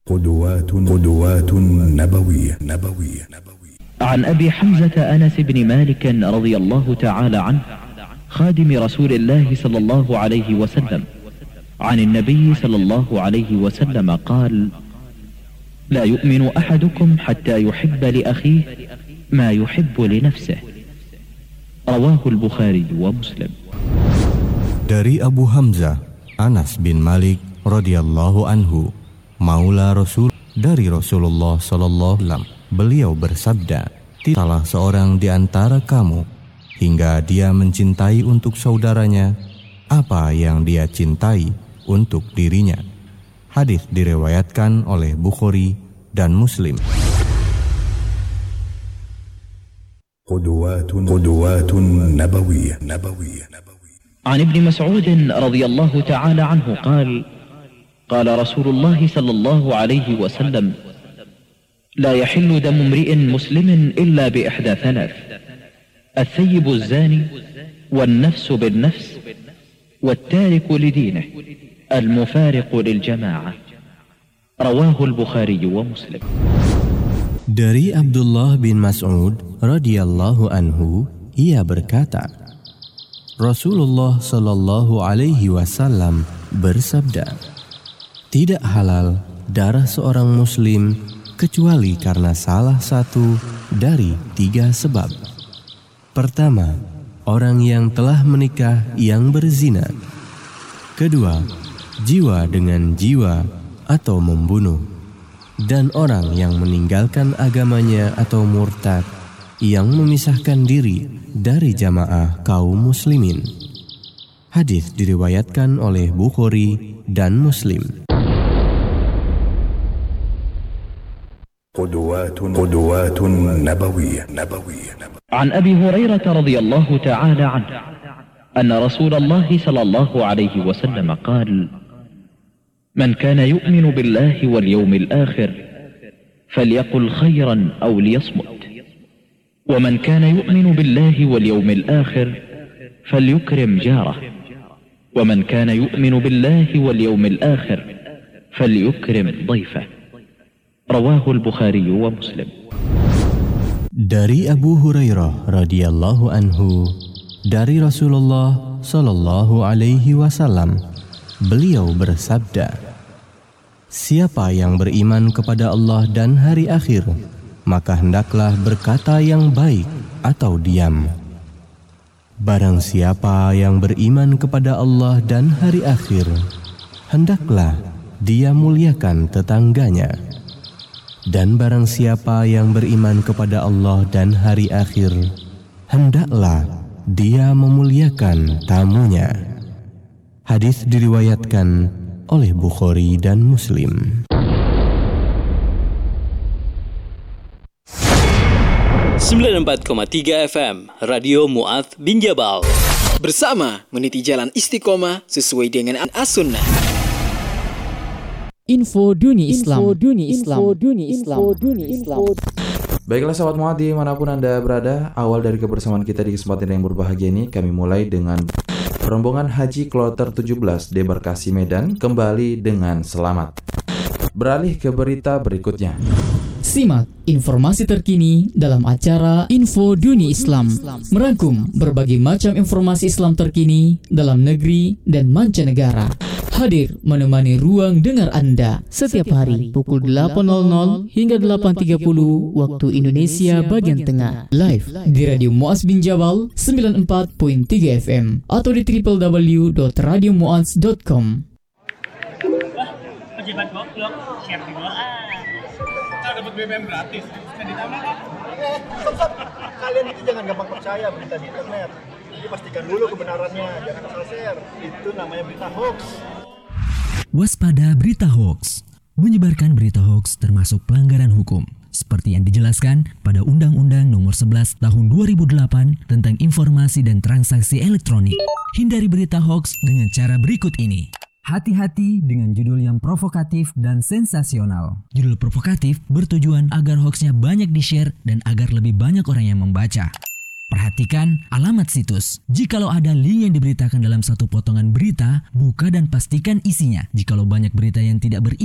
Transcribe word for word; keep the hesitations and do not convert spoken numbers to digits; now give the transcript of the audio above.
قدوات قدوات نبوية نبوية عن أبي حمزة أنس بن مالك رضي الله تعالى عنه خادم رسول الله صلى الله عليه وسلم عن النبي صلى الله عليه وسلم قال: لا يؤمن أحدكم حتى يحب لأخيه ما يحب لنفسه. رواه البخاري ومسلم. Dari Abu Hamzah Anas bin Malik radhiyallahu anhu, maula Rasul dari Rasulullah sallallahu alaihi wasallam, beliau bersabda, "Tidaklah seorang di antara kamu hingga dia mencintai untuk saudaranya apa yang dia cintai untuk dirinya." Hadis diriwayatkan oleh Bukhari dan Muslim. قدوات قدوات نبوية نبوية عن ابن مسعود رضي الله تعالى عنه قال: قال رسول الله صلى الله عليه وسلم: لا يحل دم امرئ مسلم إلا بإحدى ثلاث: الثيب الزاني، والنفس بالنفس، والتارك لدينه، المفارق للجماعة. رواه البخاري ومسلم. Dari Abdullah bin Mas'ud radhiyallahu anhu, ia berkata, Rasulullah sallallahu alaihi wasallam bersabda, tidak halal darah seorang muslim kecuali karena salah satu dari tiga sebab. Pertama, orang yang telah menikah yang berzina. Kedua, jiwa dengan jiwa atau membunuh. Dan orang yang meninggalkan agamanya atau murtad, yang memisahkan diri dari jamaah kaum muslimin. Hadis diriwayatkan oleh Bukhari dan Muslim. قدوات قدوات نبوية نبوية عن أبي هريرة رضي الله تعالى عنه أن رسول الله صلى الله عليه وسلم قال: من كان يؤمن بالله واليوم الآخر فليقل خيرا أو ليصمت، ومن كان يؤمن بالله واليوم الآخر فليكرم جاره، ومن كان يؤمن بالله واليوم الآخر فليكرم ضيفه. رواه البخاري ومسلم. Dari Abu Hurairah radhiyallahu anhu, dari Rasulullah sallallahu alaihi wasallam, beliau bersabda, siapa yang beriman kepada Allah dan hari akhir, maka hendaklah berkata yang baik atau diam. Barang siapa yang beriman kepada Allah dan hari akhir, hendaklah dia muliakan tetangganya. Dan barang siapa yang beriman kepada Allah dan hari akhir, hendaklah dia memuliakan tamunya. Hadis diriwayatkan oleh Bukhari dan Muslim. sembilan puluh empat koma tiga F M Radio Mu'adz bin Jabal, bersama meniti jalan istiqomah sesuai dengan as-sunnah. Info Dunia Islam. Info Dunia Islam. Info Dunia Islam. Info Dunia Islam. Baiklah sahabat Mu'adz dimanapun Anda berada, awal dari kebersamaan kita di kesempatan yang berbahagia ini, kami mulai dengan rombongan Haji Kloter tujuh belas debarkasi Medan kembali dengan selamat. Beralih ke berita berikutnya. Simak informasi terkini dalam acara Info Dunia Islam, merangkum berbagai macam informasi Islam terkini dalam negeri dan mancanegara. Hadir menemani ruang dengar Anda setiap hari pukul delapan hingga delapan tiga puluh waktu Indonesia bagian tengah. Live di Radio Mu'adz bin Jabal sembilan puluh empat koma tiga F M atau di w w w dot radio muadz dot com. Pejabat goblok, share di bawah. Kita dapat B B M gratis. Kan ditambah kan? Kalian itu jangan gampang percaya berita di internet. Jadi pastikan dulu kebenarannya, jangan asal share. Itu namanya berita hoax. Waspada berita hoax. Menyebarkan berita hoax termasuk pelanggaran hukum, seperti yang dijelaskan pada Undang-Undang Nomor sebelas Tahun dua ribu delapan tentang Informasi dan Transaksi Elektronik. Hindari berita hoax dengan cara berikut ini. Hati-hati dengan judul yang provokatif dan sensasional. Judul provokatif bertujuan agar hoaxnya banyak di-share dan agar lebih banyak orang yang membaca. Perhatikan alamat situs. Jikalau ada link yang diberitakan dalam satu potongan berita, buka dan pastikan isinya. Jikalau banyak berita yang tidak berisi,